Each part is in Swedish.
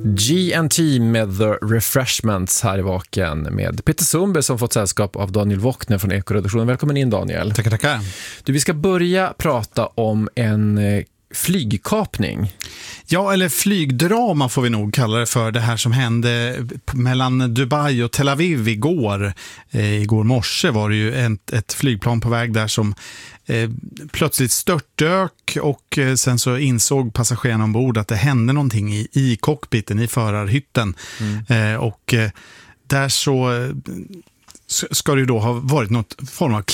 G&T med The Refreshments här i Vaken med Peter Sundberg som fått sällskap av Daniel Wockner från Ekoredaktionen. Välkommen in, Daniel. Tackar. Du, vi ska börja prata om en flygkapning. Ja, eller flygdrama får vi nog kalla det för, det här som hände mellan Dubai och Tel Aviv igår. Igår morse var det ju ett flygplan på väg där som plötsligt störtdök och sen så insåg passagerarna ombord att det hände någonting i cockpiten, i förarhytten. Och där så ska det ju då ha varit något form av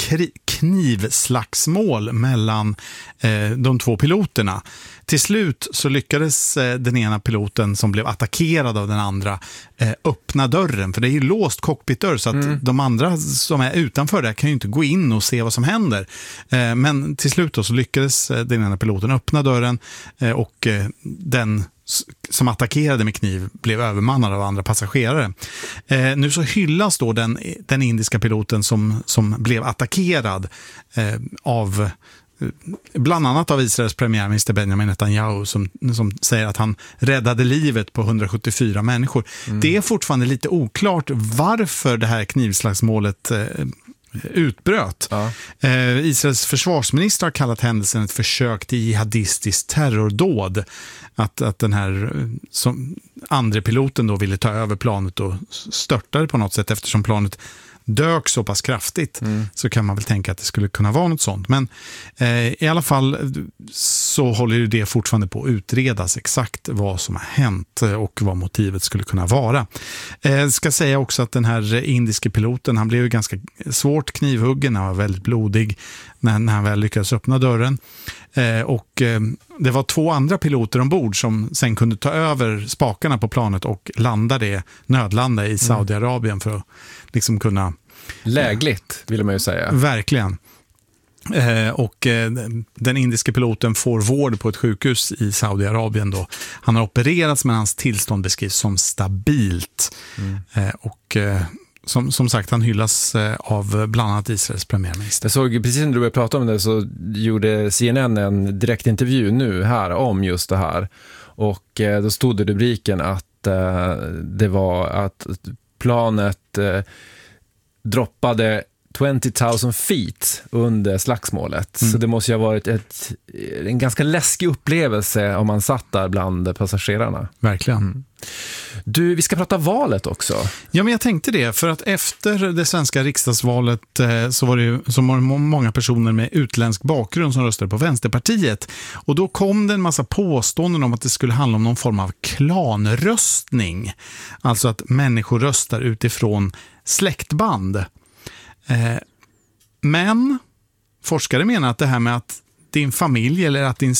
knivslagsmål mellan de två piloterna. Till slut så lyckades den ena piloten som blev attackerad av den andra öppna dörren, för det är ju låst cockpitdörr så att de andra som är utanför där kan ju inte gå in och se vad som händer. Men till slut då så lyckades den ena piloten öppna dörren och den som attackerade med kniv blev övermannad av andra passagerare. Nu så hyllas då den indiska piloten som blev attackerad av bland annat av Israels premiärminister Benjamin Netanyahu som säger att han räddade livet på 174 människor. Det är fortfarande lite oklart varför det här knivslagsmålet utbröt. Ja. Israels försvarsminister har kallat händelsen ett försök till jihadistiskt terrordåd. Att den här andra piloten då ville ta över planet och störtade på något sätt eftersom planet dök så pass kraftigt så kan man väl tänka att det skulle kunna vara något sånt. Men i alla fall så håller ju det fortfarande på att utredas exakt vad som har hänt och vad motivet skulle kunna vara. Jag ska säga också att den här indiske piloten, han blev ju ganska svårt knivhuggen, han var väldigt blodig när han väl lyckades öppna dörren. Och det var 2 andra piloter ombord som sen kunde ta över spakarna på planet och nödlanda i Saudiarabien för att liksom kunna... Lägligt vill man ju säga. Verkligen. Och den indiske piloten får vård på ett sjukhus i Saudiarabien då. Han har opererats men hans tillstånd beskrivs som stabilt. Och som sagt, han hyllas av bland annat Israels premiärminister. Jag såg precis när du började prata om det så gjorde CNN en direktintervju nu här om just det här. Och då stod det rubriken att det var att planet droppade 20,000 feet under slagsmålet. Så det måste ju ha varit en ganska läskig upplevelse om man satt där bland passagerarna. Verkligen. Du, vi ska prata valet också. Ja, men jag tänkte det. För att efter det svenska riksdagsvalet så var det ju många personer med utländsk bakgrund som röstade på Vänsterpartiet. Och då kom det en massa påståenden om att det skulle handla om någon form av klanröstning. Alltså att människor röstar utifrån släktband. Men forskare menar att det här med att din familj eller att din